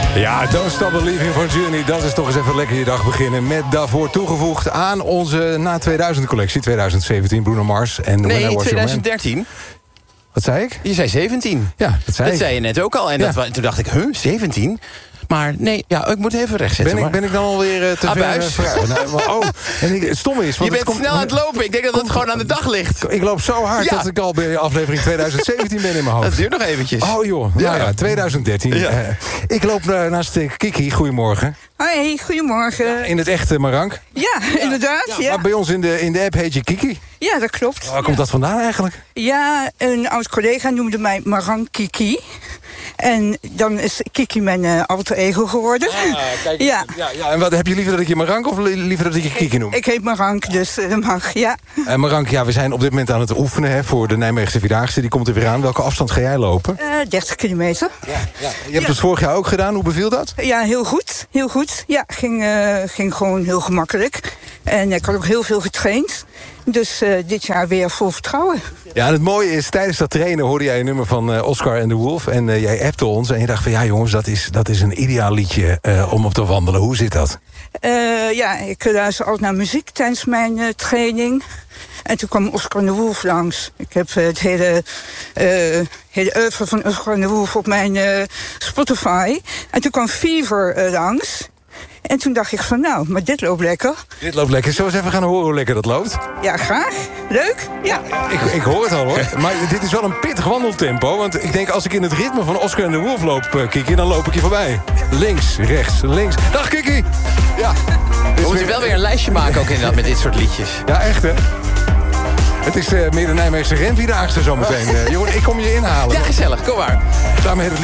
Ja, Don't Stop Believing van Journey. Dat is toch eens even lekker je dag beginnen. Met daarvoor toegevoegd aan onze na 2000 collectie. 2017, Bruno Mars. En Nee, 2013. Wat zei ik? Je zei 17. Ja, dat zei ik. Dat zei je net ook al. En toen dacht ik, 17? Maar nee, ja, ik moet even rechtzetten. Ben ik dan alweer te ver? En het stomme is... Want je bent snel aan het lopen. Ik denk dat het gewoon aan de dag ligt. Ik loop zo hard dat ik al bij aflevering 2017 ben in mijn hoofd. Dat duurt nog eventjes. Oh joh, ja, 2013. Ja. Ik loop naast Kiki. Goedemorgen. Hoi, goedemorgen. In het echte Marank? Ja, inderdaad. Ja. Maar bij ons in de app heet je Kiki. Ja, dat klopt. Waar komt dat vandaan eigenlijk? Ja, een oud collega noemde mij Marank Kiki. En dan is Kiki mijn alter ego geworden. Kijk, ja. En wat heb je liever dat ik je Marank of liever dat ik je Kiki noem? Ik heet Marank, dus dat mag, ja. Marank, we zijn op dit moment aan het oefenen voor de Nijmeegse Vierdaagse. Die komt er weer aan. Welke afstand ga jij lopen? 30 kilometer. Ja. Je hebt het vorig jaar ook gedaan. Hoe beviel dat? Ja, heel goed. Heel goed. Ja, ging gewoon heel gemakkelijk. En ik had ook heel veel getraind. Dus dit jaar weer vol vertrouwen. Ja, en het mooie is, tijdens dat trainen hoorde jij een nummer van Oscar en de Wolf. En jij appte ons en je dacht van ja jongens, dat is een ideaal liedje om op te wandelen. Hoe zit dat? Ik luister altijd naar muziek tijdens mijn training. En toen kwam Oscar en de Wolf langs. Ik heb het hele oeuvre van Oscar en de Wolf op mijn Spotify. En toen kwam Fever langs. En toen dacht ik van nou, maar dit loopt lekker. Dit loopt lekker. Zullen we eens even gaan horen hoe lekker dat loopt? Ja, graag. Leuk. Ja. Ik hoor het al hoor. Maar dit is wel een pittig wandeltempo. Want ik denk als ik in het ritme van Oscar en de Wolf loop, Kiki, dan loop ik je voorbij. Links, rechts, links. Dag Kiki! Ja. We moeten wel weer een lijstje maken ook inderdaad met dit soort liedjes. Ja, echt hè? Het is meer de Nijmeegse renvierdaagse zometeen. Jongen, ik kom je inhalen. Ja, gezellig. Kom maar. Daarmee het